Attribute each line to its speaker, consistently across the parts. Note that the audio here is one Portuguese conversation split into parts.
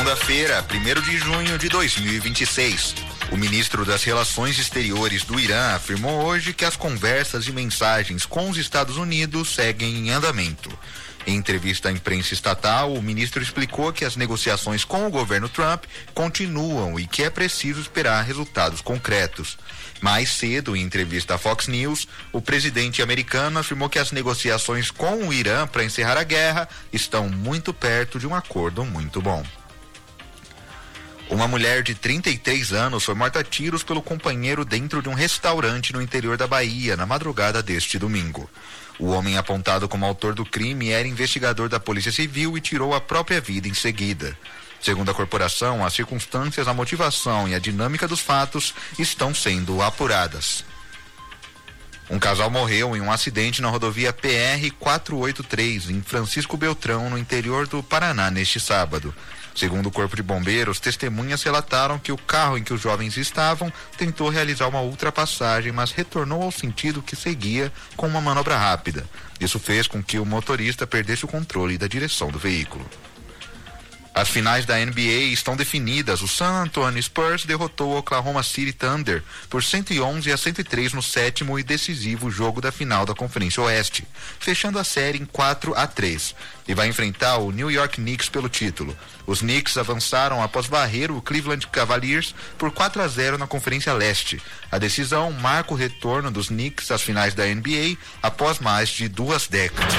Speaker 1: Segunda-feira, 1º de junho de 2026. O ministro das Relações Exteriores do Irã afirmou hoje que as conversas e mensagens com os Estados Unidos seguem em andamento. Em entrevista à imprensa estatal, o ministro explicou que as negociações com o governo Trump continuam e que é preciso esperar resultados concretos. Mais cedo, em entrevista à Fox News, o presidente americano afirmou que as negociações com o Irã para encerrar a guerra estão muito perto de um acordo muito bom. Uma mulher de 33 anos foi morta a tiros pelo companheiro dentro de um restaurante no interior da Bahia, na madrugada deste domingo. O homem apontado como autor do crime era investigador da Polícia Civil e tirou a própria vida em seguida. Segundo a corporação, as circunstâncias, a motivação e a dinâmica dos fatos estão sendo apuradas. Um casal morreu em um acidente na rodovia PR-483, em Francisco Beltrão, no interior do Paraná, neste sábado. Segundo o Corpo de Bombeiros, testemunhas relataram que o carro em que os jovens estavam tentou realizar uma ultrapassagem, mas retornou ao sentido que seguia com uma manobra rápida. Isso fez com que o motorista perdesse o controle da direção do veículo. As finais da NBA estão definidas. O San Antonio Spurs derrotou o Oklahoma City Thunder por 111-103 no 7º e decisivo jogo da final da Conferência Oeste, fechando a série em 4-3, e vai enfrentar o New York Knicks pelo título. Os Knicks avançaram após varrer o Cleveland Cavaliers por 4-0 na Conferência Leste. A decisão marca o retorno dos Knicks às finais da NBA após mais de 2 décadas.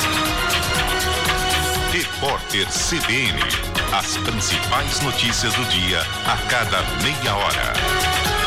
Speaker 2: Repórter CBN. As principais notícias do dia a cada meia hora.